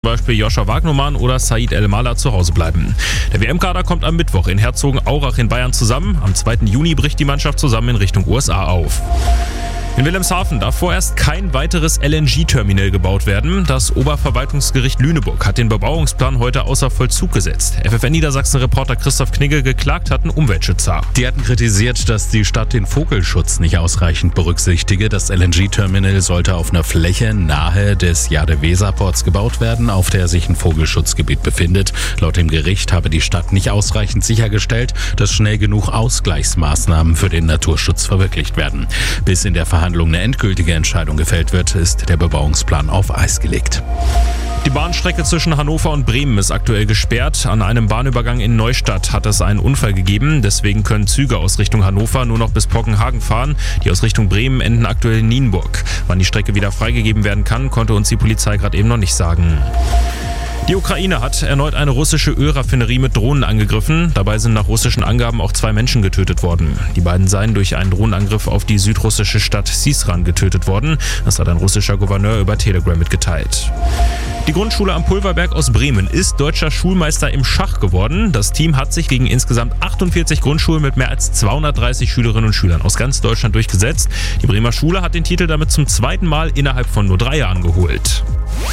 Zum Beispiel Joscha Wagnumann oder Said El-Mala zu Hause bleiben. Der WM-Kader kommt am Mittwoch in Herzogenaurach in Bayern zusammen. Am 2. Juni bricht die Mannschaft zusammen in Richtung USA auf. In Wilhelmshaven darf vorerst kein weiteres LNG-Terminal gebaut werden. Das Oberverwaltungsgericht Lüneburg hat den Bebauungsplan heute außer Vollzug gesetzt. FFN-Niedersachsen-Reporter Christoph Knigge geklagt hatten Umweltschützer. Die hatten kritisiert, dass die Stadt den Vogelschutz nicht ausreichend berücksichtige. Das LNG-Terminal sollte auf einer Fläche nahe des Jade-Weser-Ports gebaut werden, auf der sich ein Vogelschutzgebiet befindet. Laut dem Gericht habe die Stadt nicht ausreichend sichergestellt, dass schnell genug Ausgleichsmaßnahmen für den Naturschutz verwirklicht werden. Bis in der Verhandlung eine endgültige Entscheidung gefällt wird, ist der Bebauungsplan auf Eis gelegt. Die Bahnstrecke zwischen Hannover und Bremen ist aktuell gesperrt. An einem Bahnübergang in Neustadt hat es einen Unfall gegeben. Deswegen können Züge aus Richtung Hannover nur noch bis Pockenhagen fahren. Die aus Richtung Bremen enden aktuell in Nienburg. Wann die Strecke wieder freigegeben werden kann, konnte uns die Polizei gerade eben noch nicht sagen. Die Ukraine hat erneut eine russische Ölraffinerie mit Drohnen angegriffen. Dabei sind nach russischen Angaben auch 2 Menschen getötet worden. Die beiden seien durch einen Drohnenangriff auf die südrussische Stadt Sisran getötet worden. Das hat ein russischer Gouverneur über Telegram mitgeteilt. Die Grundschule am Pulverberg aus Bremen ist deutscher Schulmeister im Schach geworden. Das Team hat sich gegen insgesamt 48 Grundschulen mit mehr als 230 Schülerinnen und Schülern aus ganz Deutschland durchgesetzt. Die Bremer Schule hat den Titel damit zum 2. Mal innerhalb von nur 3 Jahren geholt.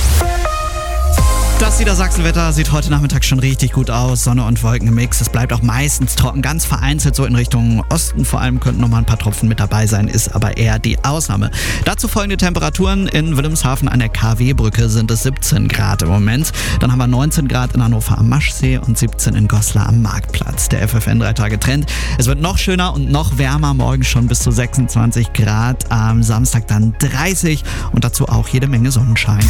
Das Niedersachsenwetter sieht heute Nachmittag schon richtig gut aus. Sonne und Wolken im Mix. Es bleibt auch meistens trocken, ganz vereinzelt so in Richtung Osten. Vor allem könnten noch mal ein paar Tropfen mit dabei sein, ist aber eher die Ausnahme. Dazu folgende Temperaturen. In Wilhelmshaven an der KW-Brücke sind es 17 Grad im Moment. Dann haben wir 19 Grad in Hannover am Maschsee und 17 in Goslar am Marktplatz. Der FFN 3-Tage-Trend. Es wird noch schöner und noch wärmer. Morgen schon bis zu 26 Grad. Am Samstag dann 30 und dazu auch jede Menge Sonnenschein.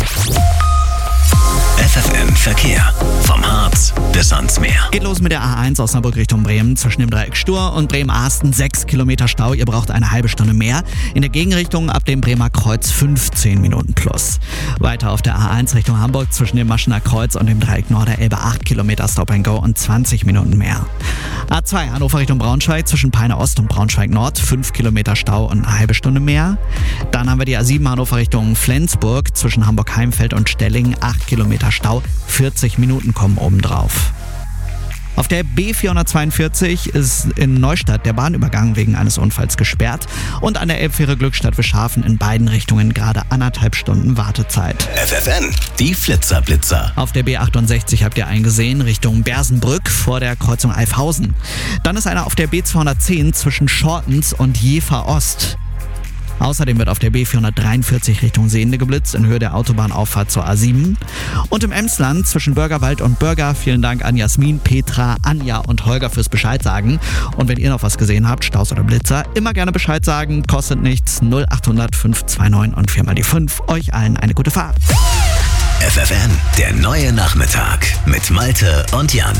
FFN Verkehr. Vom Harz bis ans Meer. Geht los mit der A1 Osnabrück Richtung Bremen. Zwischen dem Dreieck Stur und Bremen-Ahsten 6 Kilometer Stau. Ihr braucht eine halbe Stunde mehr. In der Gegenrichtung ab dem Bremer Kreuz 15 Minuten plus. Weiter auf der A1 Richtung Hamburg zwischen dem Maschener Kreuz und dem Dreieck Norderelbe 8 Kilometer Stop and Go und 20 Minuten mehr. A2 Hannover Richtung Braunschweig zwischen Peine Ost und Braunschweig Nord 5 Kilometer Stau und eine halbe Stunde mehr. Dann haben wir die A7 Hannover Richtung Flensburg zwischen Hamburg-Heimfeld und Stellingen 8 Kilometer Stau, 40 Minuten kommen obendrauf. Auf der B442 ist in Neustadt der Bahnübergang wegen eines Unfalls gesperrt und an der Elbfähre Glückstadt-Wischhafen in beiden Richtungen gerade 1,5 Stunden Wartezeit. FFN, die Flitzer-Blitzer. Auf der B68 habt ihr eingesehen Richtung Bersenbrück vor der Kreuzung Alfhausen. Dann ist einer auf der B210 zwischen Schortens und Jever Ost. Außerdem wird auf der B443 Richtung Sehnde geblitzt in Höhe der Autobahnauffahrt zur A7. Und im Emsland zwischen Bürgerwald und Bürger vielen Dank an Jasmin, Petra, Anja und Holger fürs Bescheid sagen. Und wenn ihr noch was gesehen habt, Staus oder Blitzer, immer gerne Bescheid sagen, kostet nichts. 0800 529 und 4 mal die 5. Euch allen eine gute Fahrt. FFN, der neue Nachmittag mit Malte und Jan.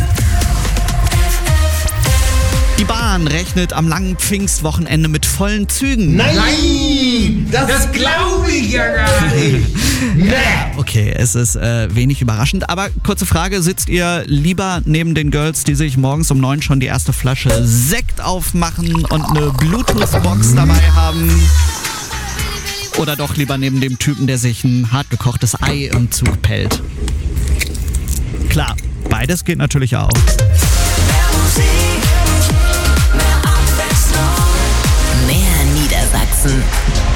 Die Bahn rechnet am langen Pfingstwochenende mit vollen Zügen. Nein, das glaube ich ja gar nicht. Okay, es ist wenig überraschend, aber kurze Frage, sitzt ihr lieber neben den Girls, die sich morgens um 9 schon die erste Flasche Sekt aufmachen und eine Bluetooth-Box dabei haben? Oder doch lieber neben dem Typen, der sich ein hartgekochtes Ei im Zug pellt? Klar, beides geht natürlich auch. Mehr Niedersachsen.